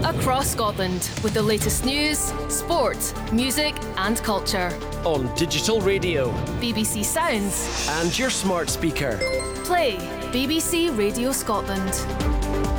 across Scotland with the latest news, sport, music, and culture. On digital radio, BBC Sounds, and your smart speaker. Play BBC Radio Scotland.